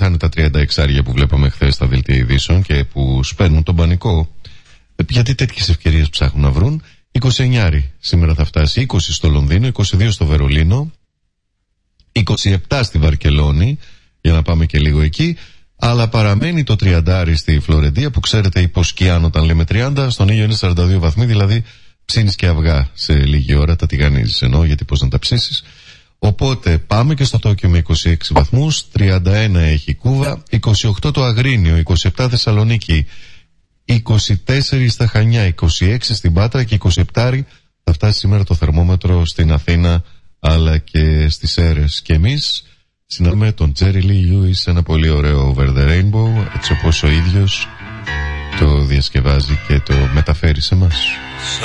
θα είναι τα 36 που βλέπαμε χθες στα δελτία ειδήσεων και που σπέρνουν τον πανικό, γιατί τέτοιες ευκαιρίες ψάχνουν να βρουν. 29 σήμερα θα φτάσει, 20 στο Λονδίνο, 22 στο Βερολίνο, 27 στη Βαρκελόνη, για να πάμε και λίγο εκεί. Αλλά παραμένει το 30 στη Φλωρεντία, που ξέρετε υποσκιάνω όταν λέμε 30, στον ήλιο είναι 42 βαθμοί, δηλαδή ψήνεις και αυγά σε λίγη ώρα, τα τηγανίζεις ενώ, γιατί πώς να τα ψήσεις. Οπότε πάμε και στο Τόκιο με 26 βαθμούς, 31 έχει Κούβα, 28 το Αγρίνιο, 27 Θεσσαλονίκη, 24 στα Χανιά, 26 στην Πάτρα και 27 θα φτάσει σήμερα το θερμόμετρο στην Αθήνα αλλά και στις Σέρρες. Και εμείς συναντάμε τον Τζέρι Λι Λιούις, ένα πολύ ωραίο Over the Rainbow, έτσι όπως ο ίδιος το διασκευάζει και το μεταφέρει σε εμάς.